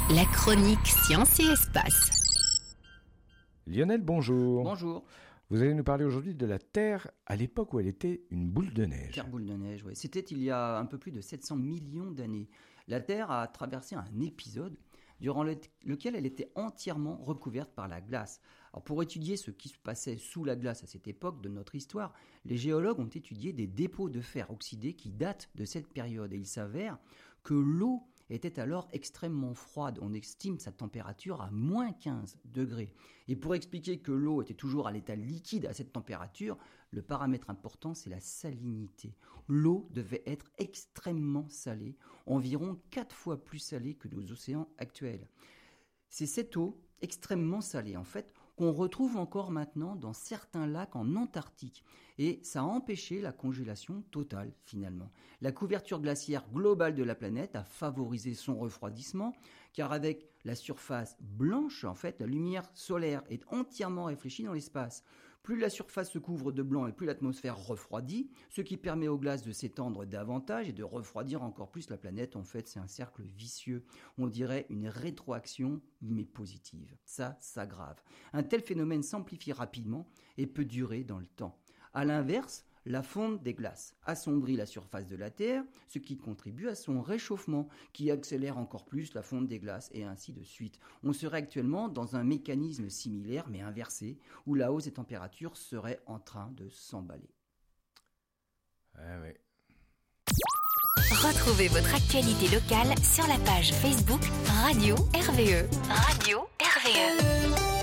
La chronique Science et Espace. Lionel, bonjour. Bonjour. Vous allez nous parler aujourd'hui de la Terre à l'époque où elle était une boule de neige. Terre boule de neige, ouais. C'était il y a un peu plus de 700 millions d'années. La Terre a traversé un épisode durant lequel elle était entièrement recouverte par la glace. Alors pour étudier ce qui se passait sous la glace à cette époque de notre histoire, les géologues ont étudié des dépôts de fer oxydé qui datent de cette période. Et il s'avère que l'eau était alors extrêmement froide. On estime sa température à moins 15 degrés. Et pour expliquer que l'eau était toujours à l'état liquide à cette température, le paramètre important, c'est la salinité. L'eau devait être extrêmement salée, environ 4 fois plus salée que nos océans actuels. C'est cette eau extrêmement salée, en fait, qu'on retrouve encore maintenant dans certains lacs en Antarctique. Et ça a empêché la congélation totale, finalement. La couverture glaciaire globale de la planète a favorisé son refroidissement, car avec la surface blanche, en fait, la lumière solaire est entièrement réfléchie dans l'espace. Plus la surface se couvre de blanc et plus l'atmosphère refroidit, ce qui permet aux glaces de s'étendre davantage et de refroidir encore plus la planète. En fait, c'est un cercle vicieux. On dirait une rétroaction, mais positive. Ça s'aggrave. Un tel phénomène s'amplifie rapidement et peut durer dans le temps. À l'inverse, la fonte des glaces assombrit la surface de la Terre, ce qui contribue à son réchauffement, qui accélère encore plus la fonte des glaces, et ainsi de suite. On serait actuellement dans un mécanisme similaire, mais inversé, où la hausse des températures serait en train de s'emballer. Ah ouais. Retrouvez votre actualité locale sur la page Facebook Radio RVE. Radio RVE.